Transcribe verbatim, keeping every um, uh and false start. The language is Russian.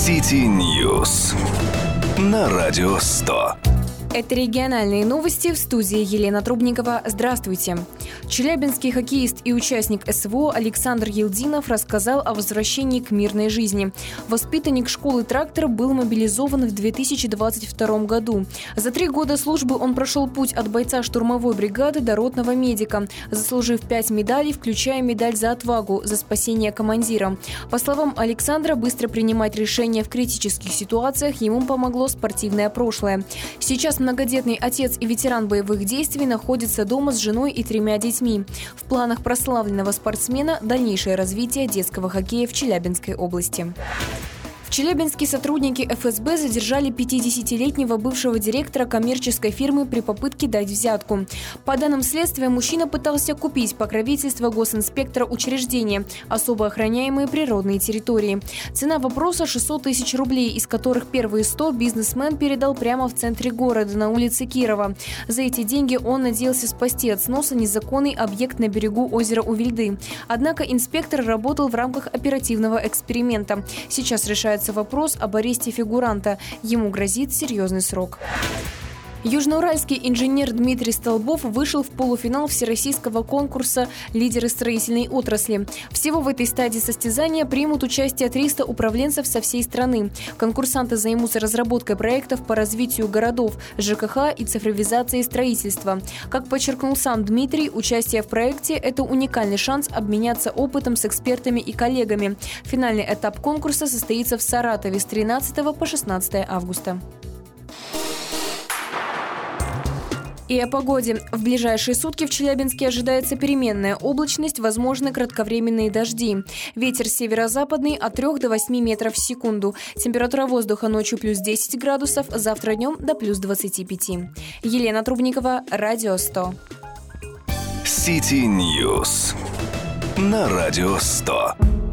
City News на Радио сто. Это региональные новости, в студии Елена Трубникова. Здравствуйте. Челябинский хоккеист и участник СВО Александр Елдинов рассказал о возвращении к мирной жизни. Воспитанник школы «Трактор» был мобилизован в две тысячи двадцать втором году. За три года службы он прошел путь от бойца штурмовой бригады до ротного медика, заслужив пять медалей, включая медаль за отвагу, за спасение командира. По словам Александра, быстро принимать решения в критических ситуациях ему помогло спортивное прошлое. Сейчас многодетный отец и ветеран боевых действий находится дома с женой и тремя детьми. В планах прославленного спортсмена дальнейшее развитие детского хоккея в Челябинской области. В Челябинске сотрудники эф эс бэ задержали пятидесятилетнего бывшего директора коммерческой фирмы при попытке дать взятку. По данным следствия, мужчина пытался купить покровительство госинспектора учреждения, особо охраняемые природные территории. Цена вопроса – шестьсот тысяч рублей, из которых первые сто бизнесмен передал прямо в центре города, на улице Кирова. За эти деньги он надеялся спасти от сноса незаконный объект на берегу озера Увильды. Однако инспектор работал в рамках оперативного эксперимента. Сейчас решается вопрос об аресте фигуранта. Ему грозит серьезный срок. Южноуральский инженер Дмитрий Столбов вышел в полуфинал всероссийского конкурса «Лидеры строительной отрасли». Всего в этой стадии состязания примут участие триста управленцев со всей страны. Конкурсанты займутся разработкой проектов по развитию городов, жэ ка ха и цифровизации строительства. Как подчеркнул сам Дмитрий, участие в проекте – это уникальный шанс обменяться опытом с экспертами и коллегами. Финальный этап конкурса состоится в Саратове с тринадцатого по шестнадцатое августа. И о погоде. В ближайшие сутки в Челябинске ожидается переменная облачность, возможны кратковременные дожди. Ветер северо-западный от трёх до восьми метров в секунду. Температура воздуха ночью плюс десять градусов, завтра днем до плюс двадцати пяти. Елена Трубникова, Радио сто. City News на Радио сто.